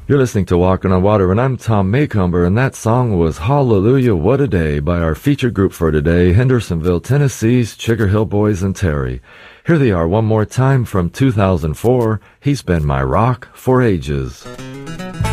You're listening to Walking on Water, and I'm Tom Maycomber, and that song was Hallelujah, What a Day by our featured group for today, Hendersonville, Tennessee's Chigger Hill Boys and Terry. Here they are one more time from 2004, He's Been My Rock for Ages.